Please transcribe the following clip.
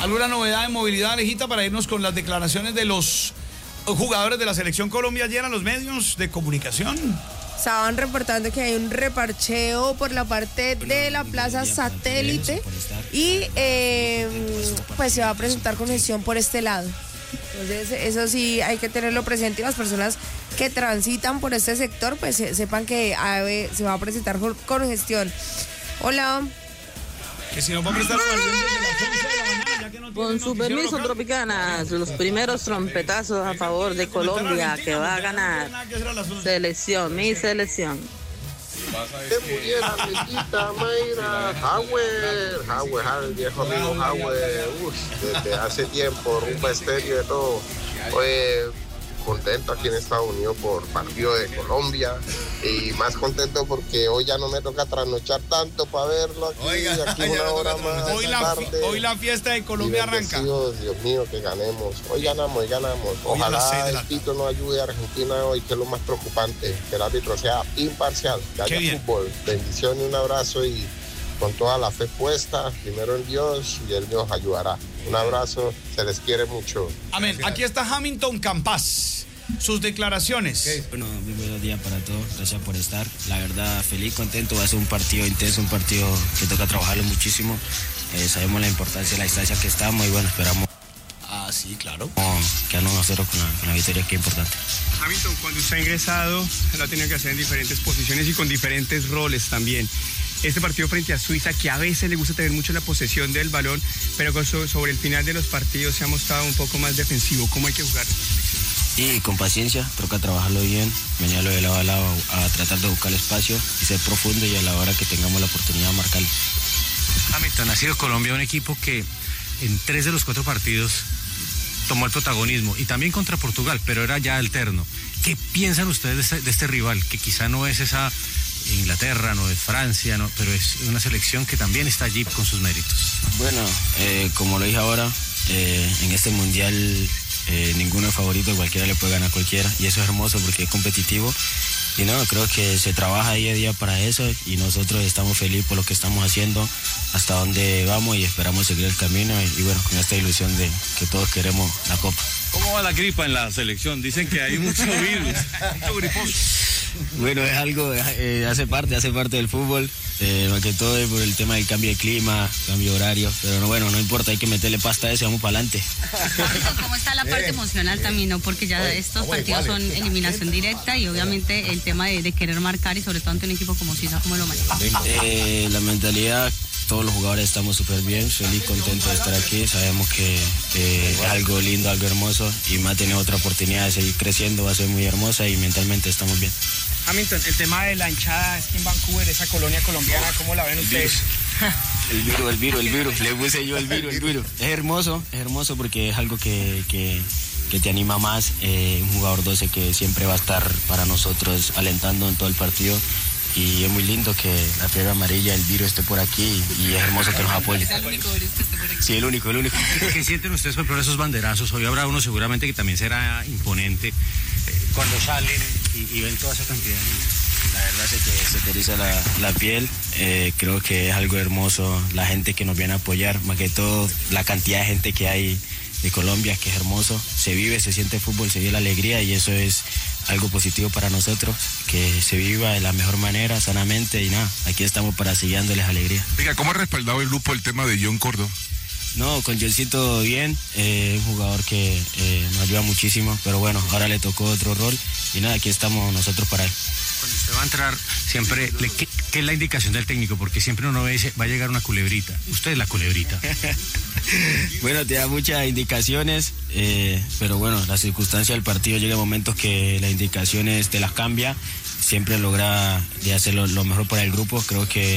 ¿Alguna novedad de movilidad, Alejita, para irnos con las declaraciones de los jugadores de la Selección Colombia ayer a los medios de comunicación? Estaban reportando que hay un reparcheo por la parte de la Plaza Satélite y pues se va a presentar congestión por este lado. Entonces eso sí hay que tenerlo presente, y las personas que transitan por este sector pues sepan que se va a presentar congestión. Hola. Que si nos va a prestar con su permiso, Tropicanas, los primeros trompetazos a favor de Colombia, que va a ganar. Selección, mi selección. Que muriera Alejita, Mayra, Howard, viejo amigo Howard, desde hace tiempo, Rumba Estéreo de todo. Oye, contento aquí en Estados Unidos por partido de Colombia y más contento porque hoy ya no me toca trasnochar tanto para verlo aquí. Oiga, aquí una hora más. Hoy la fiesta de Colombia arranca. Dios mío, que ganemos. Hoy ganamos. Ojalá el Tito nos ayude a Argentina hoy, que es lo más preocupante, que el árbitro sea imparcial, que haya fútbol. Bendiciones, un abrazo y con toda la fe puesta, primero en Dios y Él nos ayudará. Un abrazo, se les quiere mucho. Amén. Aquí está Hamilton Campas. Sus declaraciones. Bueno, muy buenos días para todos, gracias por estar. La verdad, feliz, contento, va a ser un partido intenso, un partido que toca trabajarlo muchísimo. Sabemos la importancia de la distancia que estamos y bueno, esperamos. Sí, claro. Quedarnos nosotros con la victoria, que es importante. Hamilton, cuando usted ha ingresado, lo ha tenido que hacer en diferentes posiciones y con diferentes roles también. Este partido frente a Suiza, que a veces le gusta tener mucho la posesión del balón, pero sobre el final de los partidos se ha mostrado un poco más defensivo. ¿Cómo hay que jugar esta selección? Y con paciencia, toca trabajarlo bien, venirlo de lado a lado a tratar de buscar el espacio y ser profundo y a la hora que tengamos la oportunidad de marcarlo. Hamilton, ha sido Colombia un equipo que en 3 de los 4 partidos tomó el protagonismo y también contra Portugal, pero era ya alterno. ¿Qué piensan ustedes de este rival? Que quizá no es esa Inglaterra, no es Francia, no, pero es una selección que también está allí con sus méritos. Bueno, como lo dije ahora, en este mundial ninguno es favorito, cualquiera le puede ganar a cualquiera y eso es hermoso porque es competitivo y no, creo que se trabaja día a día para eso y nosotros estamos felices por lo que estamos haciendo, hasta donde vamos y esperamos seguir el camino y bueno, con esta ilusión de que todos queremos la Copa. ¿Cómo va la gripa en la selección? Dicen que hay mucho virus, mucho griposo. Bueno, es algo, hace parte del fútbol, más que todo por el tema del cambio de clima, cambio de horario, pero bueno, no importa, hay que meterle pasta a eso y vamos para adelante. ¿Cómo está la parte emocional también, no? Porque ya estos partidos son eliminación directa y obviamente el tema de querer marcar y sobre todo ante un equipo como Suiza, ¿cómo lo maneja? La mentalidad, todos los jugadores estamos súper bien, feliz, contento de estar aquí, sabemos que es algo lindo, algo hermoso y más tener otra oportunidad de seguir creciendo va a ser muy hermosa y mentalmente estamos bien. Hamilton, el tema de la hinchada es que en Vancouver, esa colonia colombiana, ¿cómo la ven ustedes? El virus, le puse yo el virus. Es hermoso porque es algo que te anima más, un jugador 12 que siempre va a estar para nosotros alentando en todo el partido. Y es muy lindo que la fiebre amarilla, el virus esté por aquí y es hermoso que nos apoye. ¿Es el único virus que esté por aquí? Sí, el único. ¿Qué sienten ustedes por esos banderazos? Hoy habrá uno seguramente que también será imponente cuando salen y ven toda esa cantidad de gente. La verdad es que se te eriza la piel, creo que es algo hermoso, la gente que nos viene a apoyar, más que todo la cantidad de gente que hay de Colombia, que es hermoso, se vive, se siente fútbol, se vive la alegría y eso es algo positivo para nosotros, que se viva de la mejor manera, sanamente y nada, aquí estamos para seguir dándoles alegría. Oiga, ¿cómo ha respaldado el grupo el tema de John Córdoba? No, con Johncito bien, un jugador que nos ayuda muchísimo, pero bueno, ahora le tocó otro rol y nada, aquí estamos nosotros para él. Cuando usted va a entrar, siempre, ¿qué es la indicación del técnico? Porque siempre uno dice, va a llegar una culebrita. Usted es la culebrita. Bueno, te da muchas indicaciones, pero bueno, la circunstancia del partido llega momentos que las indicaciones te las cambia. Siempre logra de hacer lo mejor para el grupo. Creo que